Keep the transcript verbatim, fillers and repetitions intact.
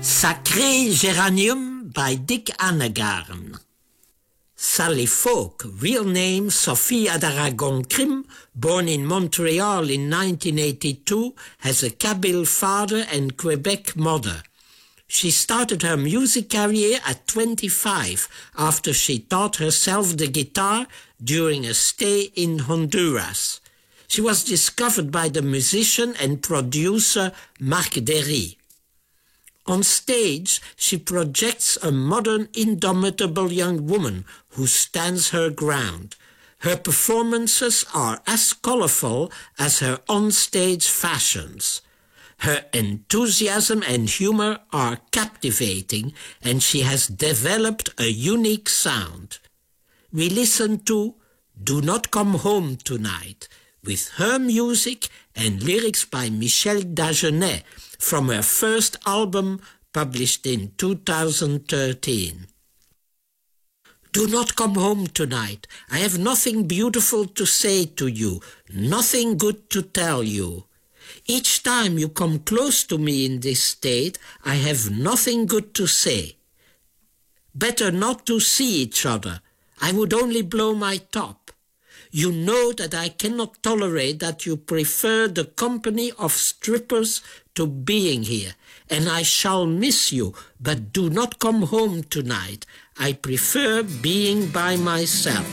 Sacré Geranium by Dick Annegarn. Sally Folk, real name Sophia d'Aragon Krim, born in Montreal in nineteen eighty-two, has a Kabyle father and Quebec mother. She started her music career at twenty-five after she taught herself the guitar during a stay in Honduras. She was discovered by the musician and producer Marc Derry. On stage, she projects a modern, indomitable young woman who stands her ground. Her performances are as colorful as her on-stage fashions. Her enthusiasm and humor are captivating, and she has developed a unique sound. We listen to Do Not Come Home Tonight, with her music and lyrics by Michel Dagenet from her first album published in two thousand thirteen. Do not come home tonight. I have nothing beautiful to say to you, nothing good to tell you. Each time you come close to me in this state, I have nothing good to say. Better not to see each other. I would only blow my top. You know that I cannot tolerate that you prefer the company of strippers to being here, and I shall miss you, but do not come home tonight. I prefer being by myself.